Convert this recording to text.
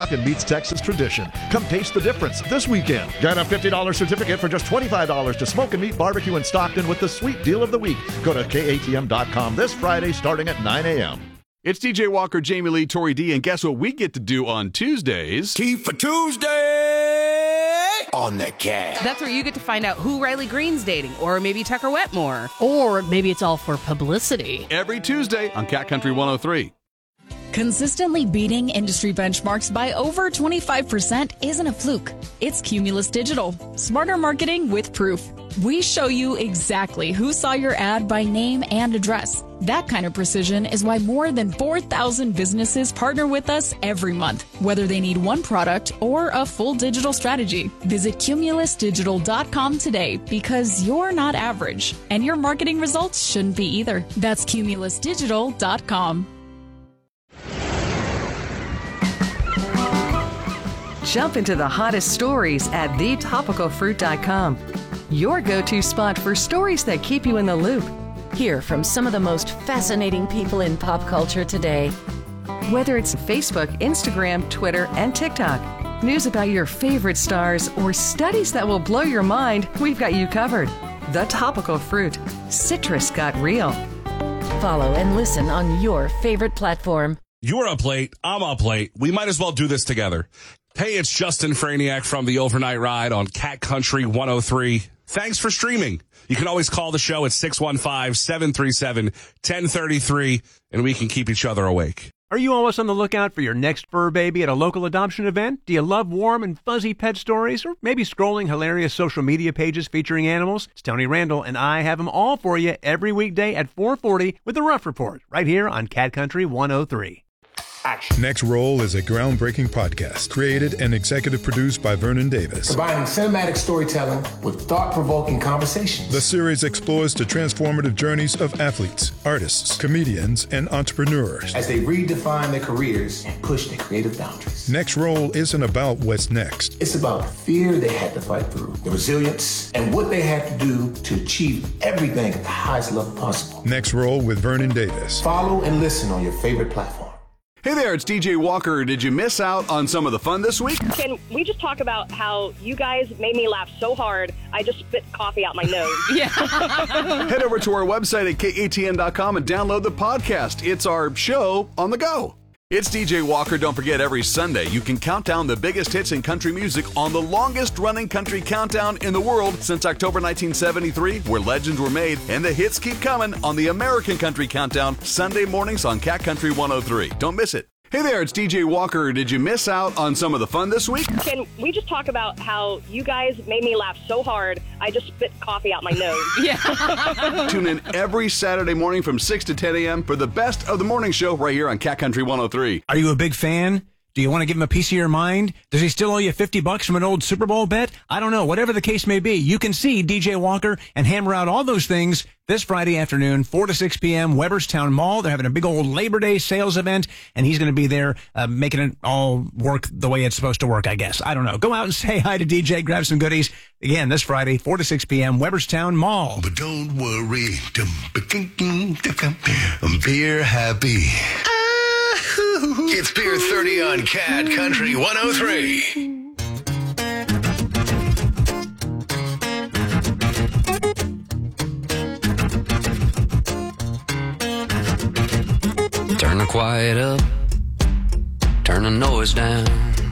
Stockton meets Texas tradition. Come taste the difference this weekend. Get a $50 certificate for just $25 to Smoke and Meat Barbecue in Stockton with the sweet deal of the week. Go to KATM.com this Friday starting at 9 a.m. It's DJ Walker, Jamie Lee, Tori D, and guess what we get to do on Tuesdays? Tea for Tuesday on the Cat. That's where you get to find out who Riley Green's dating, or maybe Tucker Wetmore. Or maybe it's all for publicity. Every Tuesday on Cat Country 103. Consistently beating industry benchmarks by over 25% isn't a fluke. It's Cumulus Digital. Smarter marketing with proof. We show you exactly who saw your ad by name and address. That kind of precision is why more than 4,000 businesses partner with us every month, whether they need one product or a full digital strategy. Visit cumulusdigital.com today because you're not average, and your marketing results shouldn't be either. That's cumulusdigital.com. Jump into the hottest stories at thetopicalfruit.com. Your go-to spot for stories that keep you in the loop. Hear from some of the most fascinating people in pop culture today. Whether it's Facebook, Instagram, Twitter, and TikTok, news about your favorite stars, or studies that will blow your mind, we've got you covered. The Topical Fruit. Citrus got real. Follow and listen on your favorite platform. You're up late. I'm up late. We might as well do this together. Hey, it's Justin Franiak from the Overnight Ride on Cat Country 103. Thanks for streaming. You can always call the show at 615-737-1033, and we can keep each other awake. Are you always on the lookout for your next fur baby at a local adoption event? Do you love warm and fuzzy pet stories, or maybe scrolling hilarious social media pages featuring animals? It's Tony Randall, and I have them all for you every weekday at 4:40 with the Rough Report, right here on Cat Country 103. Action. Next Roll is a groundbreaking podcast created and executive produced by Vernon Davis. Combining cinematic storytelling with thought-provoking conversations. The series explores the transformative journeys of athletes, artists, comedians, and entrepreneurs as they redefine their careers and push their creative boundaries. Next Roll isn't about what's next. It's about the fear they had to fight through, the resilience, and what they had to do to achieve everything at the highest level possible. Next Roll with Vernon Davis. Follow and listen on your favorite platform. Hey there, it's DJ Walker. Did you miss out on some of the fun this week? Can we just talk about how you guys made me laugh so hard, I just spit coffee out my nose? Yeah. Head over to our website at katn.com and download the podcast. It's our show on the go. It's DJ Walker. Don't forget, every Sunday you can count down the biggest hits in country music on the longest-running country countdown in the world since October 1973, where legends were made, and the hits keep coming on the American Country Countdown, Sunday mornings on Cat Country 103. Don't miss it. Hey there, it's DJ Walker. Did you miss out on some of the fun this week? Can we just talk about how you guys made me laugh so hard, I just spit coffee out my nose? Yeah. Tune in every Saturday morning from 6 to 10 a.m. for the best of the morning show right here on Cat Country 103. Are you a big fan? Do you want to give him a piece of your mind? Does he still owe you $50 from an old Super Bowl bet? I don't know. Whatever the case may be, you can see DJ Walker and hammer out all those things this Friday afternoon, 4 to 6 p.m., Weberstown Mall. They're having a big old Labor Day sales event, and he's going to be there making it all work the way it's supposed to work, I guess. I don't know. Go out and say hi to DJ, grab some goodies. Again, this Friday, 4 to 6 p.m., Weberstown Mall. But don't worry. Beer happy. It's Beer 30 on Cat Country 103. Turn the quiet up, turn the noise down.